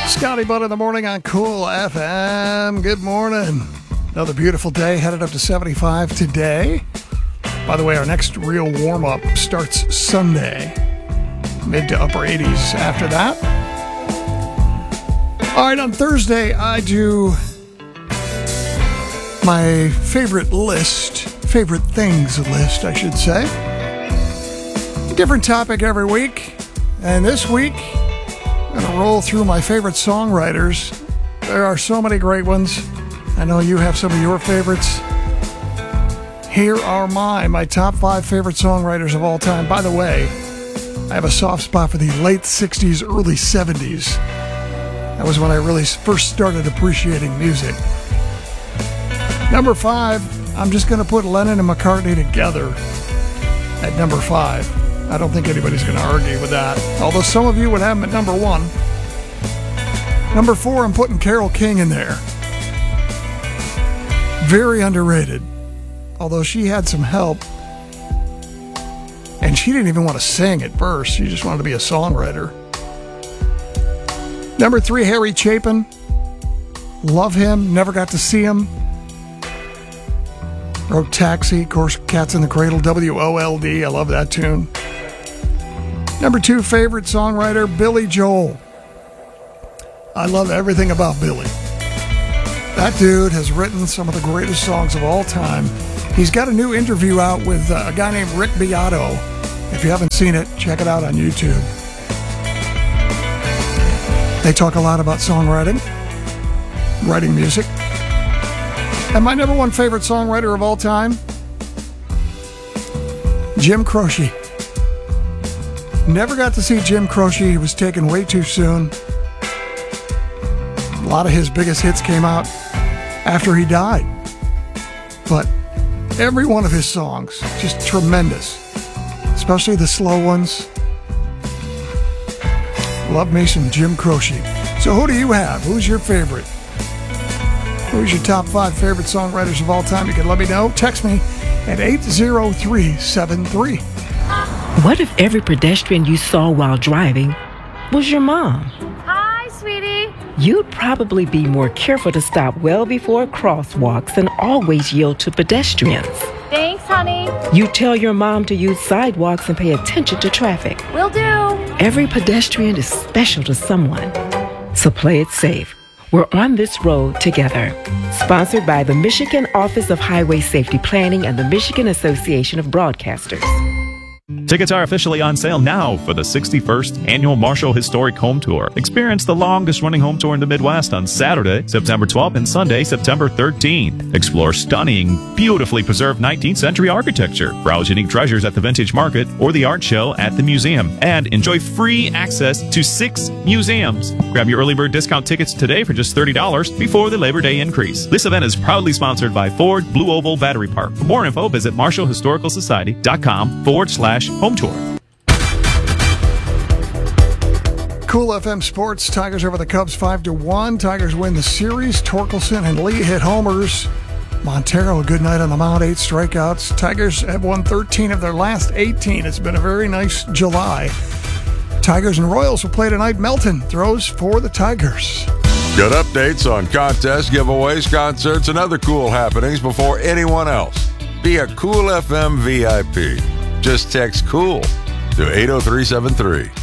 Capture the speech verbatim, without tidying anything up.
Scotty Butt in the morning on Cool F M. Good morning. Another beautiful day, headed up to seventy-five today. By the way, our next real warm-up starts Sunday. Mid to upper eighties after that. All right, on Thursday, I do my favorite list, favorite things list, I should say. Different topic every week. And this week, I'm going to roll through my favorite songwriters. There are so many great ones. I know you have some of your favorites. Here are mine, my top five favorite songwriters of all time. By the way, I have a soft spot for the late sixties, early seventies. That was when I really first started appreciating music. Number five, I'm just going to put Lennon and McCartney together at number five. I don't think anybody's going to argue with that, although some of you would have them at number one. Number four, I'm putting Carole King in there. Very underrated, although she had some help. And she didn't even want to sing at first. She just wanted to be a songwriter. Number three, Harry Chapin. Love him. Never got to see him. Wrote Taxi, of course, Cats in the Cradle, W O L D. I love that tune. Number two, favorite songwriter, Billy Joel. I love everything about Billy. That dude has written some of the greatest songs of all time. He's got a new interview out with a guy named Rick Beato. If you haven't seen it, check it out on YouTube. They talk a lot about songwriting, writing music. And my number one favorite songwriter of all time, Jim Croce. Never got to see Jim Croce. He was taken way too soon. A lot of his biggest hits came out after he died. But every one of his songs, just tremendous. Especially the slow ones. Love me some Jim Croce. So who do you have? Who's your favorite? Who's your top five favorite songwriters of all time? You can let me know. Text me at eight zero three seven three. What if every pedestrian you saw while driving was your mom? Hi, sweetie. You'd probably be more careful to stop well before crosswalks and always yield to pedestrians. Thanks, honey. You tell your mom to use sidewalks and pay attention to traffic. Will do. Every pedestrian is special to someone. So play it safe. We're on this road together. Sponsored by the Michigan Office of Highway Safety Planning and the Michigan Association of Broadcasters. Tickets are officially on sale now for the sixty-first Annual Marshall Historic Home Tour. Experience the longest-running home tour in the Midwest on Saturday, September twelfth, and Sunday, September thirteenth. Explore stunning, beautifully preserved nineteenth century architecture, browse unique treasures at the Vintage Market or the art show at the museum, and enjoy free access to six museums. Grab your early bird discount tickets today for just thirty dollars before the Labor Day increase. This event is proudly sponsored by Ford Blue Oval Battery Park. For more info, visit marshall historical society dot com forward slash home tour. Cool F M Sports. Tigers over the Cubs five to one. Tigers win the series. Torkelson and Lee hit homers. Montero, a good night on the mound, eight strikeouts. Tigers have won thirteen of their last eighteen. It's been a very nice July. Tigers and Royals will play tonight. Melton throws for the Tigers. Good updates on contests, giveaways, concerts, and other cool happenings before anyone else. Be a Cool F M V I P. Just text COOL to eight oh three seven three.